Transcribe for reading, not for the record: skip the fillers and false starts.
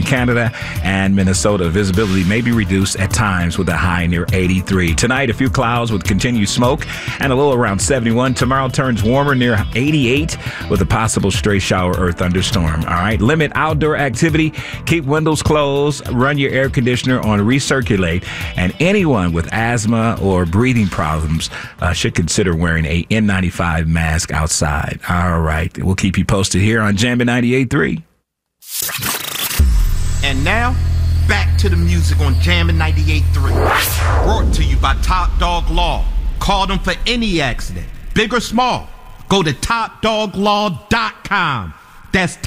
Canada and Minnesota. Visibility may be reduced at times with a high near 83. Tonight, a few clouds with continued smoke and a low around 71. Tomorrow turns warmer near 88 with a possible stray shower or thunderstorm. All right. Limit outdoor activity. Keep windows closed. Run your air conditioner on recirculate. And anyone with asthma or breathing problems should consider wearing a N95 mask outside. All right. We'll keep you posted here on Jammin' 98.3. And now, back to the music on Jammin' 98.3. Brought to you by Top Dog Law. Call them for any accident, big or small. Go to TopDogLaw.com. That's